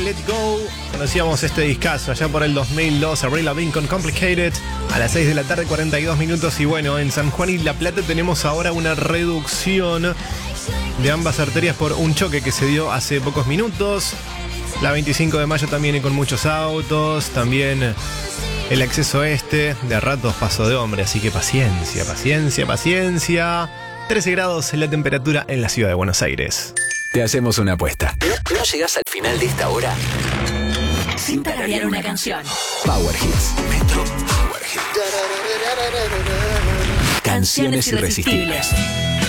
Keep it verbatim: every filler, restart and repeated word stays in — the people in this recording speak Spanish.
Let Go. Conocíamos este discazo allá por el dos mil dos, Avril Lavigne con Complicated, a las seis de la tarde, cuarenta y dos minutos. Y bueno, en San Juan y La Plata tenemos ahora una reducción de ambas arterias por un choque que se dio hace pocos minutos. La veinticinco de mayo también hay con muchos autos, también el acceso este, de a ratos paso de hombre, así que paciencia, paciencia, paciencia. trece grados la temperatura en la ciudad de Buenos Aires. Te hacemos una apuesta. ¿No, no llegás al final de esta hora sin tararear una canción? Power Hits. Metro Power Hits. Canciones irresistibles.